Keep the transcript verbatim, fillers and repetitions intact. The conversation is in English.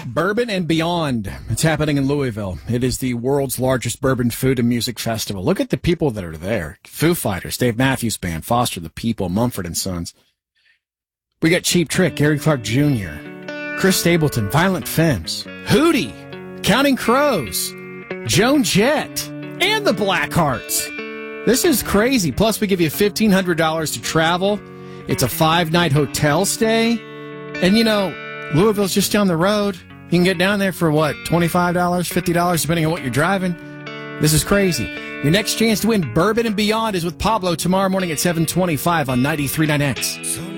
Bourbon and Beyond. It's happening in Louisville. It is the world's largest bourbon food and music festival. Look at the people that are there. Foo Fighters, Dave Matthews Band, Foster the People, Mumford and Sons. We got Cheap Trick, Gary Clark Junior, Chris Stapleton, Violent Femmes, Hootie, Counting Crows, Joan Jett, and the Blackhearts. This is crazy. Plus, we give you fifteen hundred dollars to travel. It's a five-night hotel stay. And, you know, Louisville's just down the road. You can get down there for, what, twenty-five dollars, fifty dollars, depending on what you're driving. This is crazy. Your next chance to win Bourbon and Beyond is with Pablo tomorrow morning at seven twenty-five on ninety-three point nine X.